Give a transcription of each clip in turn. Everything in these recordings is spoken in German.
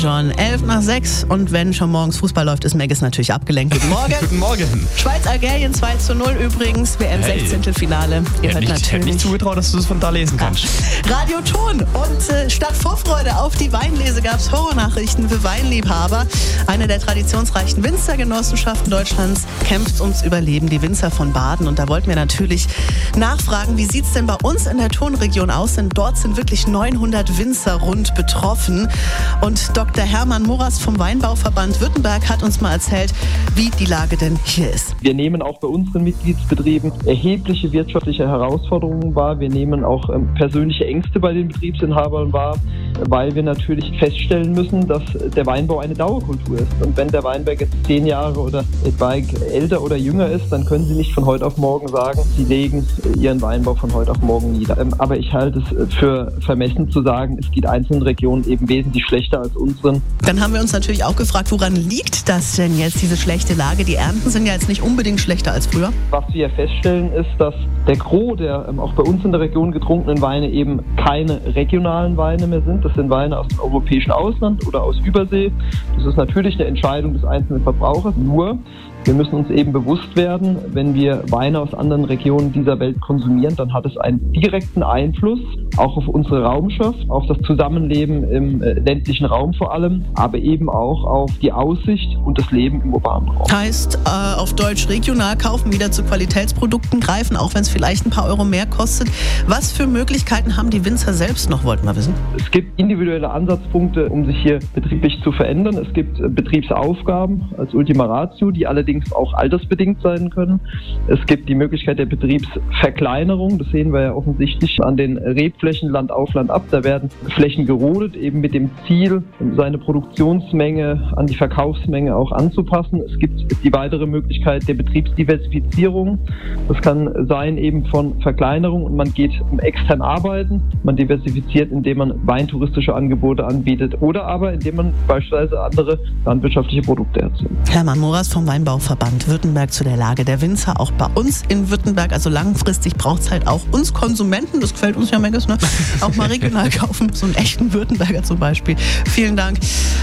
John. 11:06 und wenn schon morgens Fußball läuft, ist Megis natürlich abgelenkt. Guten Morgen. Guten Morgen. Schweiz-Algerien 2:0 übrigens, WM-16-Finale. Ihr hört natürlich. Ich hätte nicht zugetraut, dass du es von da lesen kannst. Radio Ton und statt Vorfreude auf die Weinlese gab es Horrornachrichten für Weinliebhaber. Eine der traditionsreichen Winzergenossenschaften Deutschlands kämpft ums Überleben, die Winzer von Baden. Und da wollten wir natürlich nachfragen, wie sieht es denn bei uns in der Tonregion aus? Denn dort sind wirklich 900 Winzer rund betroffen. Und Dr. Hermann Moras vom Weinbauverband Württemberg hat uns mal erzählt, wie die Lage denn hier ist. Wir nehmen auch bei unseren Mitgliedsbetrieben erhebliche wirtschaftliche Herausforderungen wahr. Wir nehmen auch persönliche Ängste bei den Betriebsinhabern wahr, weil wir natürlich feststellen müssen, dass der Weinbau eine Dauerkultur ist. Und wenn der Weinberg jetzt 10 Jahre oder etwaig älter oder jünger ist, dann können Sie nicht von heute auf morgen sagen, Sie legen Ihren Weinbau von heute auf morgen nieder. Aber ich halte es für vermessen zu sagen, es geht einzelnen Regionen eben wesentlich schlechter als unseren. Dann haben wir uns natürlich auch gefragt, woran liegt das denn jetzt, diese schlechte Lage? Die Ernten sind ja jetzt nicht unbedingt schlechter als früher. Was wir feststellen ist, dass der Gros der auch bei uns in der Region getrunkenen Weine eben keine regionalen Weine mehr sind. Das sind Weine aus dem europäischen Ausland oder aus Übersee. Das ist natürlich eine Entscheidung des einzelnen Verbrauchers. Nur, wir müssen uns eben bewusst werden, wenn wir Weine aus anderen Regionen dieser Welt konsumieren, dann hat es einen direkten Einfluss auch auf unsere Raumschaft, auf das Zusammenleben im ländlichen Raum vor allem, aber eben auch auf die Aussicht und das Leben im urbanen Raum. Heißt auf Deutsch regional kaufen, wieder zu Qualitätsprodukten greifen, auch wenn es vielleicht ein paar Euro mehr kostet. Was für Möglichkeiten haben die Winzer selbst noch, wollten wir wissen? Es gibt individuelle Ansatzpunkte, um sich hier betrieblich zu verändern. Es gibt Betriebsaufgaben als Ultima Ratio, die allerdings auch altersbedingt sein können. Es gibt die Möglichkeit der Betriebsverkleinerung. Das sehen wir ja offensichtlich an den Rebflächen Land auf, Land ab. Da werden Flächen gerodet, eben mit dem Ziel, seine Produktionsmenge an die Verkaufsmenge auch anzupassen. Es gibt die weitere Möglichkeit der Betriebsdiversifizierung. Das kann sein eben von Verkleinerung und man geht extern arbeiten. Man diversifiziert, indem man weintouristische Angebote anbietet oder aber indem man beispielsweise andere landwirtschaftliche Produkte erzeugt. Hermann Moras vom Weinbauverband Württemberg zu der Lage der Winzer, auch bei uns in Württemberg. Also langfristig braucht es halt auch uns Konsumenten, das gefällt uns ja Megis, ne? Auch mal regional kaufen, so einen echten Württemberger zum Beispiel. Vielen Dank.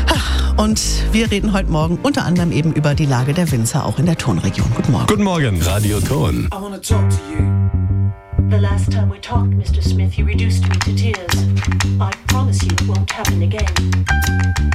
Und wir reden heute Morgen unter anderem eben über die Lage der Winzer auch in der Tonregion. Guten Morgen. Guten Morgen. Radio Ton. I wanna talk to you. The last time we talked, Mr. Smith, you reduced me to tears. I promise you it won't happen again.